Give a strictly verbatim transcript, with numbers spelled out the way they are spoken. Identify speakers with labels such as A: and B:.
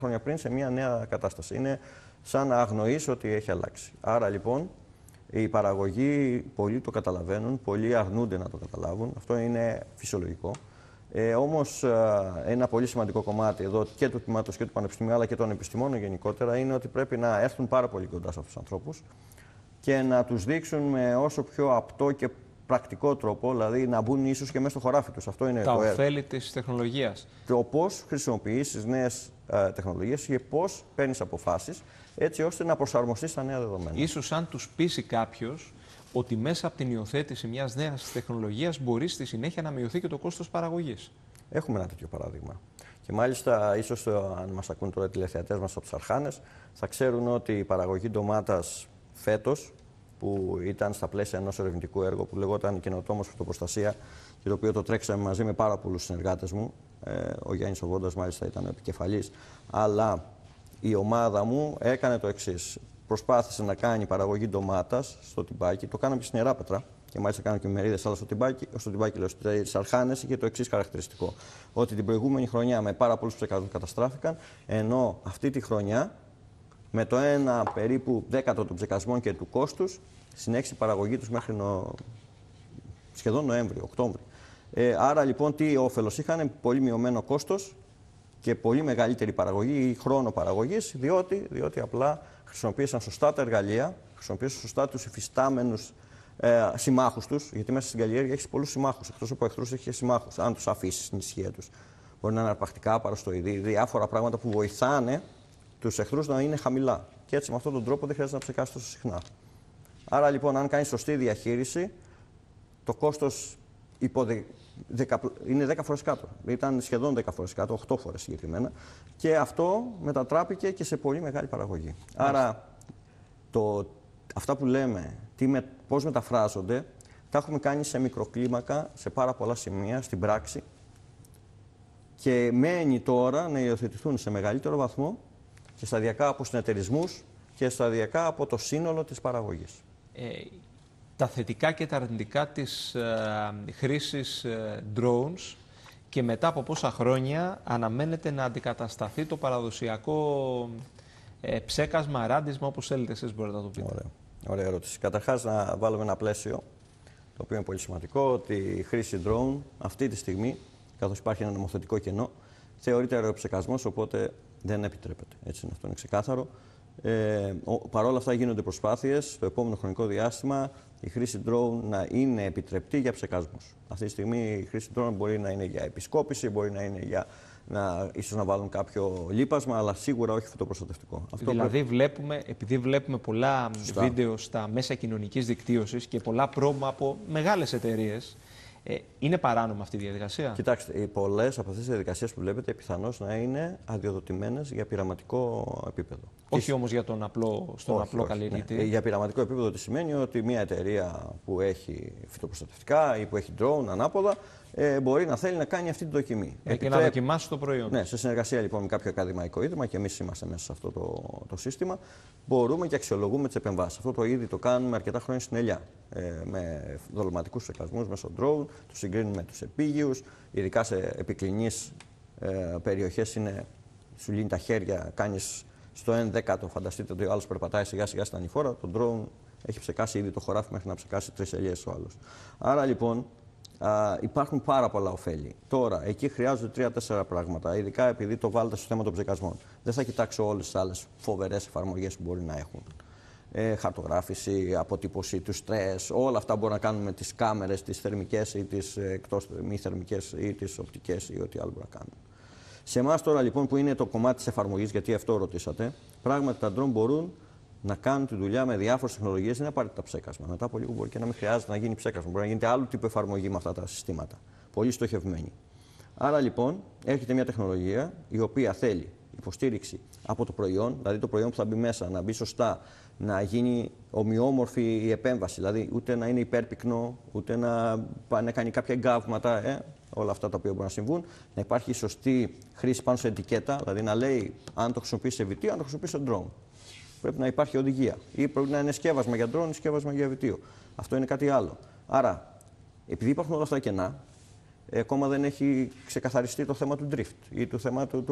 A: χρόνια πριν σε μια νέα κατάσταση. Είναι σαν να αγνοείς ότι έχει αλλάξει. Άρα λοιπόν οι παραγωγοί πολλοί το καταλαβαίνουν, πολλοί αρνούνται να το καταλάβουν. Αυτό είναι φυσιολογικό. Ε, όμως ένα πολύ σημαντικό κομμάτι εδώ και του τμήματος και του Πανεπιστημίου αλλά και των επιστημόνων γενικότερα είναι ότι πρέπει να έρθουν πάρα πολύ κοντά σε αυτούς τους ανθρώπους και να τους δείξουν με όσο πιο απτό και πρακτικό τρόπο, δηλαδή να μπουν ίσως και μέσα στο χωράφι τους. Αυτό είναι
B: τα
A: το
B: ωφέλη της τεχνολογίας.
A: Το πώς χρησιμοποιείς τις νέες ε, τεχνολογίες και πώς παίρνεις αποφάσεις έτσι ώστε να προσαρμοστείς στα νέα δεδομένα.
B: Ίσως αν τους πείσει κάποιος ότι μέσα από την υιοθέτηση μιας νέας τεχνολογίας μπορεί στη συνέχεια να μειωθεί και το κόστος παραγωγής.
A: Έχουμε ένα τέτοιο παράδειγμα. Και μάλιστα, ίσως αν μας ακούν τώρα οι τηλεθεατές μας από τις Αρχάνες, θα ξέρουν ότι η παραγωγή ντομάτας φέτος, που ήταν στα πλαίσια ενός ερευνητικού έργου που λεγόταν Καινοτόμος Φυτοπροστασία και το οποίο το τρέξαμε μαζί με πάρα πολλούς συνεργάτες μου. Ε, ο Γιάννης Οβόντας μάλιστα ήταν ο επικεφαλής, αλλά η ομάδα μου έκανε το εξής. Προσπάθησε να κάνει παραγωγή ντομάτας στο τυμπάκι, το κάναμε και στην Ιεράπετρα και μάλιστα κάναμε και μερίδες, αλλά στο τυμπάκι, στο τυμπάκι λέω, στις Αρχάνες είχε το εξής χαρακτηριστικό. Ότι την προηγούμενη χρονιά με πάρα πολλούς ψεκαδούς καταστράφηκαν, ενώ αυτή τη χρονιά με το ένα περίπου δέκατο των ψεκασμών και του κόστους συνέχισε η παραγωγή τους μέχρι νο... σχεδόν Νοέμβριο, Οκτώβριο. Ε, άρα λοιπόν τι όφελος είχαν, πολύ μειωμένο κόστος και πολύ μεγαλύτερη παραγωγή ή χρόνο παραγωγής, διότι, διότι απλά χρησιμοποίησαν σωστά τα εργαλεία, χρησιμοποίησαν σωστά τους υφιστάμενους ε, συμμάχους τους, γιατί μέσα στην καλλιέργεια έχεις πολλούς συμμάχους. Εκτός από εχθρούς έχεις συμμάχους, αν τους αφήσεις στην ησυχία τους. Μπορεί να είναι αρπακτικά, παραστοειδή, διάφορα πράγματα που βοηθάνε τους εχθρούς να είναι χαμηλά. Και έτσι με αυτόν τον τρόπο δεν χρειάζεται να ψεκάσεις τόσο συχνά. Άρα λοιπόν, αν κάνεις σωστή διαχείριση, το κόστος υποδε... δεκα... είναι δέκα φορές κάτω. Ήταν σχεδόν δέκα φορές κάτω, οκτώ φορές συγκεκριμένα. Και αυτό μετατράπηκε και σε πολύ μεγάλη παραγωγή. Άρα, Άρα το... αυτά που λέμε, τι με... πώς μεταφράζονται, τα έχουμε κάνει σε μικροκλίμακα, σε πάρα πολλά σημεία, στην πράξη. Και μένει τώρα να υιοθετηθούν σε μεγαλύτερο βαθμό και σταδιακά από συνεταιρισμούς και σταδιακά από το σύνολο της παραγωγής.
B: Ε, τα θετικά και τα αρνητικά της ε, χρήσης ε, drones και μετά από πόσα χρόνια αναμένεται να αντικατασταθεί το παραδοσιακό ε, ψέκασμα, ράντισμα, όπως θέλετε εσείς μπορείτε να το πείτε.
A: Ωραία, ωραία ερώτηση. Καταρχάς να βάλουμε ένα πλαίσιο, το οποίο είναι πολύ σημαντικό, ότι η χρήση drone αυτή τη στιγμή, καθώς υπάρχει ένα νομοθετικό κενό, θεωρείται αεροψεκασμός, οπότε δεν επιτρέπεται. Έτσι είναι, αυτό είναι ξεκάθαρο. Ε, Παρ' όλα αυτά γίνονται προσπάθειες στο επόμενο χρονικό διάστημα η χρήση drone να είναι επιτρεπτή για ψεκασμούς. Αυτή τη στιγμή η χρήση drone μπορεί να είναι για επισκόπηση, μπορεί να είναι για να, ίσως να βάλουν κάποιο λείπασμα, αλλά σίγουρα όχι φυτοπροστατευτικό. Αυτό
B: δηλαδή
A: πρέπει...
B: βλέπουμε, επειδή βλέπουμε πολλά
A: Σωστά.
B: βίντεο στα μέσα κοινωνικής δικτύωσης και πολλά πρόμο από μεγάλες εταιρείες, Ε, είναι παράνομη αυτή η διαδικασία?
A: Κοιτάξτε, πολλές από αυτές τις διαδικασίες που βλέπετε πιθανώς να είναι αδειοδοτημένες για πειραματικό επίπεδο.
B: Όχι
A: Τι...
B: όμως για τον απλό, στον
A: όχι,
B: απλό
A: όχι,
B: καλλιεργητή.
A: Ναι. Για πειραματικό επίπεδο τι σημαίνει ότι μια εταιρεία που έχει φυτοπροστατευτικά ή που έχει drone ανάποδα ε, μπορεί να θέλει να κάνει αυτή τη δοκιμή.
B: Ε,
A: Επιτρέπ...
B: Και να δοκιμάσει το προϊόν.
A: Ναι, σε συνεργασία λοιπόν με κάποιο ακαδημαϊκό ίδρυμα και εμείς είμαστε μέσα σε αυτό το, το σύστημα, μπορούμε και αξιολογούμε τις επεμβάσεις. Αυτό το ήδη το κάνουμε αρκετά χρόνια στην Ελιά. Ε, με δολωματικούς ψεκασμούς μέσω drone, τους συγκρίνουμε με τους επίγειους, ειδικά σε επικλινείς ε, περιοχές είναι, σου λύνει τα χέρια, κάνεις στο ένα δέκατο, φανταστείτε ότι ο άλλος περπατάει σιγά σιγά στην ανηφόρα, το drone έχει ψεκάσει ήδη το χωράφι μέχρι να ψεκάσει τρεις ελιές ο άλλος. Άρα λοιπόν α, υπάρχουν πάρα πολλά ωφέλη. Τώρα, εκεί χρειάζονται τρία-τέσσερα πράγματα, ειδικά επειδή το βάλετε στο θέμα των ψεκασμών. Δεν θα κοιτάξω όλες τις άλλες φοβερές εφαρμογές που μπορεί να έχουν. Ε, χαρτογράφηση, αποτύπωση του στρες, όλα αυτά μπορούν να κάνουν με τις κάμερες, τις θερμικές ή τις εκτός μη θερμικές ή τις οπτικές ή ό,τι άλλο μπορούν να κάνουν. Σε εμάς τώρα λοιπόν που είναι το κομμάτι της εφαρμογής, γιατί αυτό ρωτήσατε, πράγματι τα drone μπορούν να κάνουν τη δουλειά με διάφορες τεχνολογίες, δεν είναι απαραίτητα ψέκασμα. Μετά από λίγο μπορεί και να μην χρειάζεται να γίνει ψέκασμα, μπορεί να γίνεται άλλου τύπου εφαρμογή με αυτά τα συστήματα. Πολύ στοχευμένη. Άρα λοιπόν έρχεται μια τεχνολογία η οποία θέλει υποστήριξη από το προϊόν, δηλαδή το προϊόν που θα μπει μέσα να μπει σωστά, να γίνει ομοιόμορφη η επέμβαση, δηλαδή ούτε να είναι υπέρπυκνο, ούτε να, να κάνει κάποια εγκάβματα, ε, όλα αυτά τα οποία μπορούν να συμβούν, να υπάρχει σωστή χρήση πάνω σε ετικέτα, δηλαδή να λέει αν το χρησιμοποιείς σε βιτίο, αν το χρησιμοποιείς σε drone. Πρέπει να υπάρχει οδηγία ή πρέπει να είναι σκεύασμα για drone ή σκεύασμα για βιτίο. Αυτό είναι κάτι άλλο. Άρα, επειδή υπάρχουν όλα αυτά κενά, ακόμα δεν έχει ξεκαθαριστεί το θέμα του drift ή το θέμα του